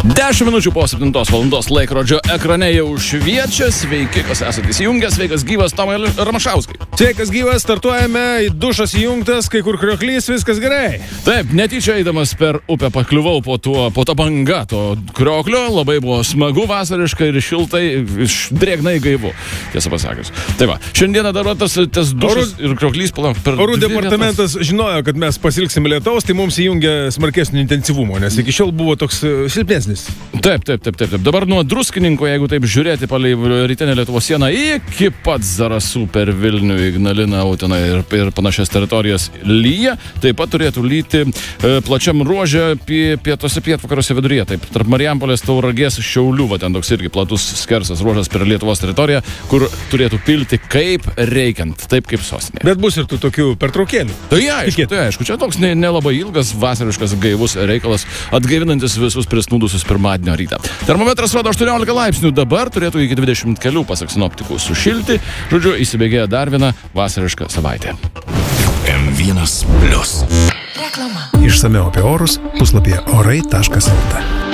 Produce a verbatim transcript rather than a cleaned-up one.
dešimt minučių po septintos valandos laikrodžio ekrane jau šviečia. Sveiki, kas esate įsijungęs, sveikas gyvas Tomai Ramašauskai. Sveikas gyvas, startuojame, dušas įjungtas, kai kur krioklys, viskas gerai. Taip, netyčia eidamas per upę pakliuvau po, tuo, po tą bangą to krioklio, labai buvo smagu, vasariškai ir šiltai, drėgnai gaivu, tiesą pasakius. Tai va, šiandieną dar tas, tas dušas orų, ir krioklys palauk per... Orų departamentas vietas. Žinojo, kad mes pasilgsim lietaus, tai mums įjungia smarkesnio intensyvumo, nes iki šiol buvo toks silpnesnis. Taip, taip, taip, taip, taip. Dabar nuo Druskininko, jeigu taip žiūrėti palei rytinę Lietuvos sieną, iki pat Zarasų per Vilnių, Ignaliną, Uteną ir, ir panašias teritorijas lyja, taip pat turėtų lyti e, plačiam ruože pie, pietose pietvakaruose viduryje, taip, tarp Marijampolės, Tauragės, Šiaulių, va ten toks irgi platus skersas ruožas per Lietuvos teritoriją, kur turėtų pilti kaip reikiant, taip kaip sostinė. Bet bus ir tų tokių pertraukėlių. Tai aišku, tai aišku, čia toks nelabai ne ilgas, vasariškas, gaivus reikalas, atgaivinantis visus prisnūdusius pirmadienio rytą. Termometras rodo aštuoniolika laipsnių, dabar turėtų iki dvidešimt kelių, pasak sinoptikų, sušilti. Žodžiu, įsibėgėja dar viena vasariška savaitė. M vienas plius. Reklama. Išsamiau apie orus puslapyje orai taškas lt.